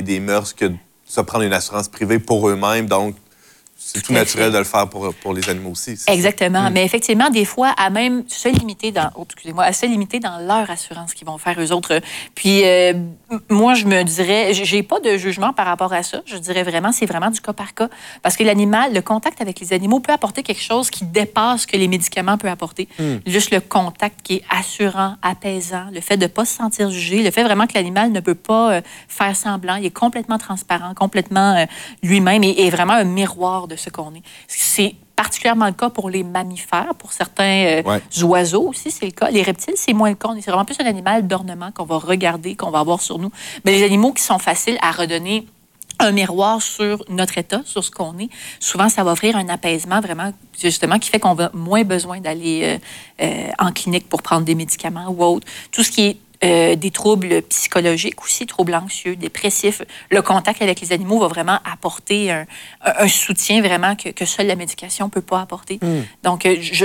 des mœurs que de se prendre une assurance privée pour eux-mêmes. Donc, c'est tout naturel de le faire pour les animaux aussi. Exactement. Mais effectivement, des fois, à même se limiter dans leur assurance qu'ils vont faire eux autres. Puis, moi, je me dirais, j'ai pas de jugement par rapport à ça. Je dirais vraiment, c'est vraiment du cas par cas. Parce que l'animal, le contact avec les animaux peut apporter quelque chose qui dépasse ce que les médicaments peuvent apporter. Juste le contact qui est assurant, apaisant, le fait de ne pas se sentir jugé, le fait vraiment que l'animal ne peut pas faire semblant, il est complètement transparent, complètement lui-même et vraiment un miroir de ce qu'on est. C'est particulièrement le cas pour les mammifères, pour certains oiseaux aussi, c'est le cas. Les reptiles, c'est moins le cas. C'est vraiment plus un animal d'ornement qu'on va regarder, qu'on va avoir sur nous. Mais les animaux qui sont faciles à redonner un miroir sur notre état, sur ce qu'on est, souvent, ça va offrir un apaisement vraiment, justement, qui fait qu'on va moins besoin d'aller en clinique pour prendre des médicaments ou autre. Tout ce qui est des troubles psychologiques aussi, troubles anxieux, dépressifs. Le contact avec les animaux va vraiment apporter un soutien vraiment que seule la médication ne peut pas apporter. Donc,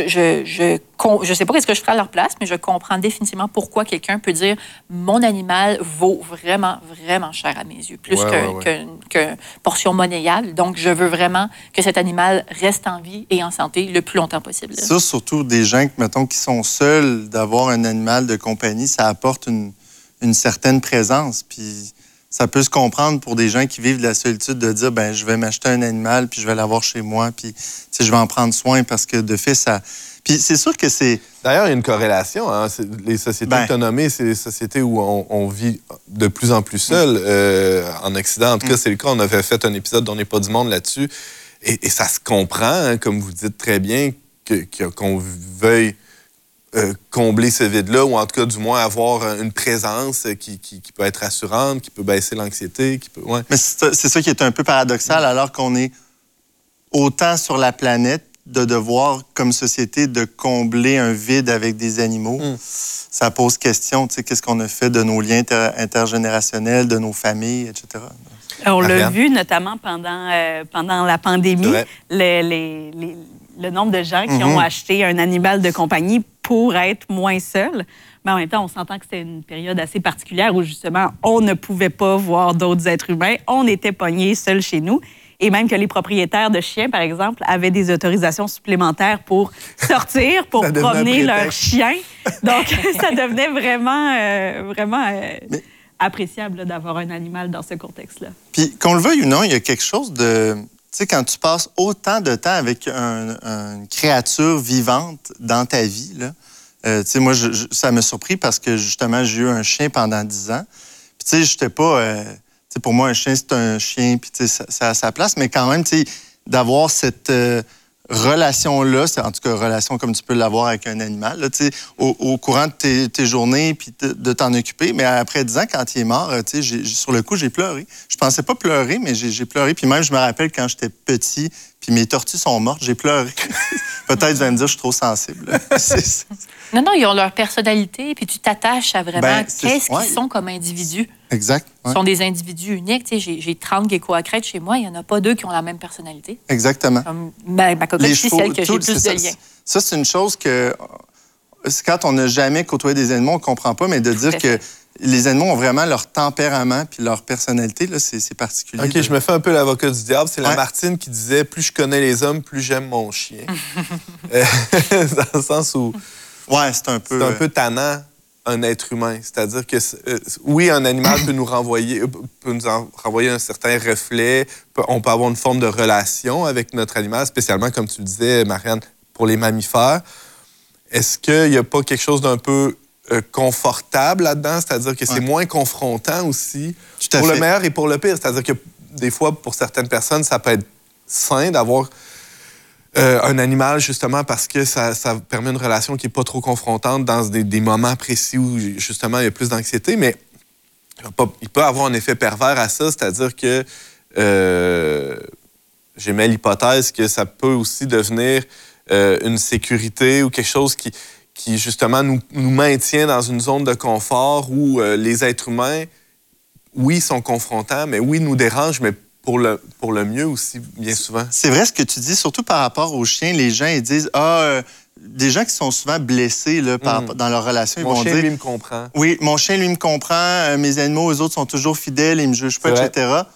je sais pas qu'est-ce que je ferais à leur place, mais je comprends définitivement pourquoi quelqu'un peut dire « Mon animal vaut vraiment, vraiment cher à mes yeux, plus qu'une portion monnayable. Donc, je veux vraiment que cet animal reste en vie et en santé le plus longtemps possible. » Ça, surtout des gens, mettons, qui sont seuls, d'avoir un animal de compagnie, ça apporte une certaine présence. Puis ça peut se comprendre pour des gens qui vivent de la solitude de dire, ben je vais m'acheter un animal, puis je vais l'avoir chez moi, puis je vais en prendre soin parce que de fait, ça... Puis c'est sûr que c'est... D'ailleurs, il y a une corrélation. Hein? Les sociétés que tu as nommées, c'est des sociétés où on vit de plus en plus seul. En Occident, en tout cas, c'est le cas. On avait fait un épisode d'On n'est pas du monde là-dessus. Et ça se comprend, hein, comme vous dites très bien, qu'on veuille combler ce vide-là, ou en tout cas, du moins, avoir une présence qui peut être rassurante, qui peut baisser l'anxiété. Mais c'est ça qui est un peu paradoxal, alors qu'on est autant sur la planète de devoir, comme société, de combler un vide avec des animaux. Ça pose question, tu sais, qu'est-ce qu'on a fait de nos liens intergénérationnels, de nos familles, etc. On l'a vu notamment pendant la pandémie, le nombre de gens qui ont acheté un animal de compagnie pour être moins seuls. Mais en même temps, on s'entend que c'était une période assez particulière où, justement, on ne pouvait pas voir d'autres êtres humains. On était pognés seuls chez nous. Et même que les propriétaires de chiens, par exemple, avaient des autorisations supplémentaires pour sortir, pour promener leurs chiens. Donc, ça devenait vraiment appréciable d'avoir un animal dans ce contexte-là. Puis, qu'on le veuille ou non, il y a quelque chose de... Tu sais, quand tu passes autant de temps avec une créature vivante dans ta vie, là, tu sais, moi, ça m'a surpris parce que, justement, j'ai eu un chien pendant 10 ans. Puis, tu sais, j'étais pas... tu sais, pour moi, un chien, c'est un chien, puis, tu sais, ça a sa place. Mais quand même, tu sais, d'avoir cette relation-là, c'est en tout cas relation comme tu peux l'avoir avec un animal, là, au courant de tes journées, puis de t'en occuper. Mais après 10 ans, quand il est mort, sur le coup, j'ai pleuré. Je pensais pas pleurer, mais j'ai pleuré. Puis même, je me rappelle quand j'étais petit, puis mes tortues sont mortes, j'ai pleuré. Peut-être, tu vas me dire, je suis trop sensible. Non, ils ont leur personnalité, puis tu t'attaches à vraiment qu'est-ce qu'ils sont comme individus. Exact. Ils sont des individus uniques. J'ai 30 geckos à crête chez moi, il n'y en a pas 2 qui ont la même personnalité. Exactement. Comme ma cocotte, c'est celle que j'ai plus de liens. Ça, c'est une chose que, quand on n'a jamais côtoyé des animaux, on ne comprend pas, mais de dire que les animaux ont vraiment leur tempérament puis leur personnalité, là, c'est particulier. OK, je me fais un peu l'avocat du diable. C'est Lamartine qui disait « Plus je connais les hommes, plus j'aime mon chien. » Dans le sens où... Ouais, c'est un peu... C'est un peu tannant, un être humain. C'est-à-dire que, oui, un animal peut nous renvoyer un certain reflet. On peut avoir une forme de relation avec notre animal, spécialement, comme tu le disais, Marianne, pour les mammifères. Est-ce qu'il n'y a pas quelque chose d'un peu confortable là-dedans? C'est-à-dire que c'est moins confrontant aussi, pour le meilleur et pour le pire. C'est-à-dire que, des fois, pour certaines personnes, ça peut être sain d'avoir... un animal, justement, parce que ça permet une relation qui n'est pas trop confrontante dans des moments précis où, justement, il y a plus d'anxiété, mais il peut avoir un effet pervers à ça, c'est-à-dire que j'émets l'hypothèse que ça peut aussi devenir une sécurité ou quelque chose qui justement, nous maintient dans une zone de confort où les êtres humains, oui, sont confrontants, mais oui, nous dérangent, mais pour le mieux aussi, bien souvent. C'est vrai ce que tu dis, surtout par rapport aux chiens. Les gens, ils disent « Ah, des gens qui sont souvent blessés là, dans leur relation, ils vont dire... Mon chien, lui, me comprend. Oui, mon chien, lui, me comprend. Mes animaux, eux autres, sont toujours fidèles, ils me jugent pas, etc.